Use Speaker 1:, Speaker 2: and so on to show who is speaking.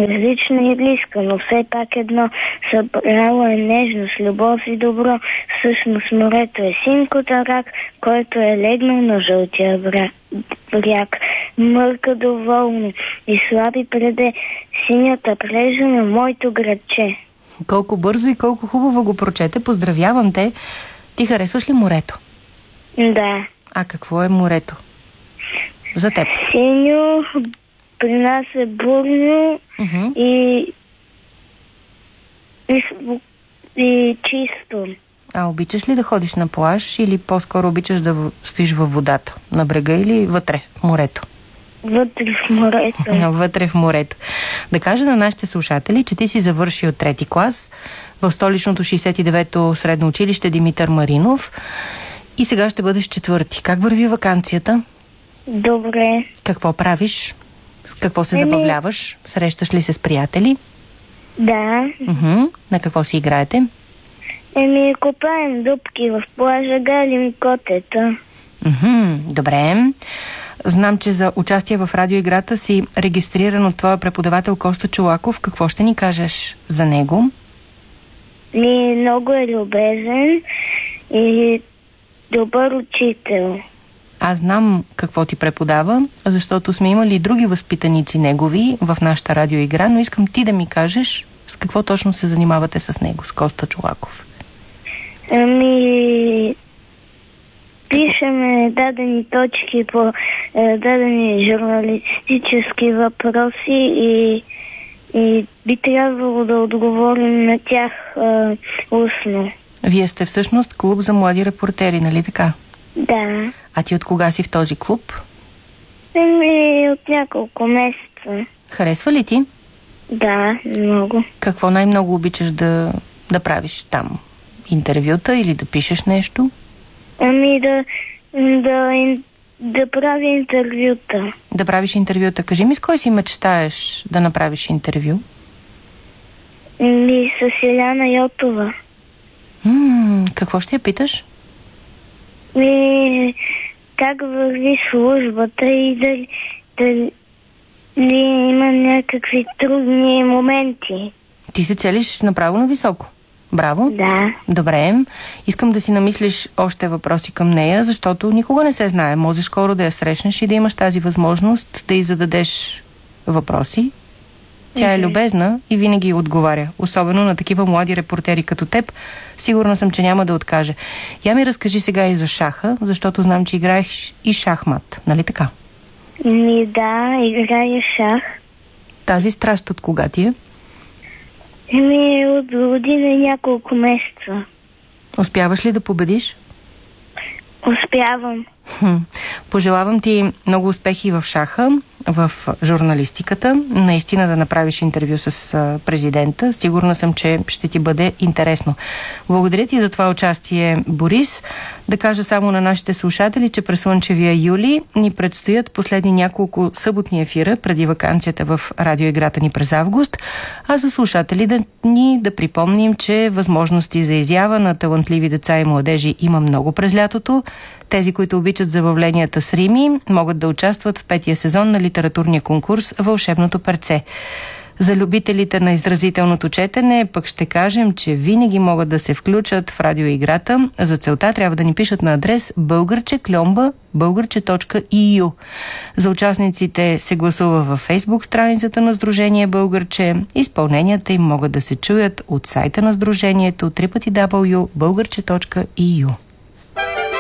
Speaker 1: различна и близка, но все пак едно. Събрало е нежност, любов и добро. Всъщност морето е синкото рак, който е легнал на жълтия бряг. Мърка доволно и слаби преде синята плежа на моето градче.
Speaker 2: Колко бързо и колко хубаво го прочете. Поздравявам те. Ти харесваш ли морето?
Speaker 1: Да.
Speaker 2: А какво е морето за теб?
Speaker 1: Синьо, при нас е бурно и чисто.
Speaker 2: А обичаш ли да ходиш на плаж или по-скоро обичаш да стоиш във водата? На брега или вътре в морето?
Speaker 1: Вътре в морето.
Speaker 2: Вътре в морето. Да кажа на нашите слушатели, че ти си завършил 3-ти клас в столичното 69-то средно училище Димитър Маринов и сега ще бъдеш 4-ти. Как върви ваканцията?
Speaker 1: Добре.
Speaker 2: Какво правиш? С какво се забавляваш? Срещаш ли се с приятели?
Speaker 1: Да.
Speaker 2: На какво си играете?
Speaker 1: Копаем дупки в плажа, галим котета.
Speaker 2: Добре. Знам, че за участие в радиоиграта си регистриран от твоя преподавател Коста Чолаков. Какво ще ни кажеш за него?
Speaker 1: Много е любезен и добър учител.
Speaker 2: Аз знам какво ти преподава, защото сме имали и други възпитаници негови в нашата радиоигра, но искам ти да ми кажеш с какво точно се занимавате с него, с Коста Чолаков.
Speaker 1: Пишеме дадени точки по дадени журналистически въпроси и би трябвало да отговорим на тях устно.
Speaker 2: Вие сте всъщност клуб за млади репортери, нали така?
Speaker 1: Да.
Speaker 2: А ти от кога си в този клуб?
Speaker 1: От няколко месеца.
Speaker 2: Харесва ли ти?
Speaker 1: Да, много.
Speaker 2: Какво най-много обичаш да правиш там? Интервюта или да пишеш нещо?
Speaker 1: Да правя интервюта.
Speaker 2: Да правиш интервюта. Кажи ми с кой си мечтаеш да направиш интервю?
Speaker 1: С Иляна Йотова.
Speaker 2: Какво ще я питаш?
Speaker 1: Как върви службата и дали има някакви трудни моменти.
Speaker 2: Ти се целиш направо на високо. Браво.
Speaker 1: Да.
Speaker 2: Добре. Искам да си намислиш още въпроси към нея, защото никога не се знае. Можеш скоро да я срещнеш и да имаш тази възможност да й зададеш въпроси. Тя е любезна и винаги отговаря. Особено на такива млади репортери като теб. Сигурна съм, че няма да откаже. Я ми разкажи сега и за шаха, защото знам, че играеш и шахмат. Нали така?
Speaker 1: Да, играя шах.
Speaker 2: Тази страст от кога ти е?
Speaker 1: От година и няколко месеца.
Speaker 2: Успяваш ли да победиш?
Speaker 1: Успявам.
Speaker 2: Пожелавам ти много успехи в шаха, в журналистиката, наистина да направиш интервю с президента. Сигурна съм, че ще ти бъде интересно. Благодаря ти за това участие, Борис. Да кажа само на нашите слушатели, че през слънчевия юли ни предстоят последни няколко съботни ефира преди ваканцията в радиоиграта ни през август, а за слушатели да припомним, че възможности за изява на талантливи деца и младежи има много през лятото. Тези, които обичат забавленията с рими, могат да участват в 5-тия сезон на литературния конкурс "Вълшебното перце". За любителите на изразителното четене пък ще кажем, че винаги могат да се включат в радиоиграта. За целта трябва да ни пишат на адрес bulgarche@bulgarche.eu. За участниците се гласува във Фейсбук страницата на Сдружение Българче. Изпълненията им могат да се чуят от сайта на Сдружението www.bulgarche.eu.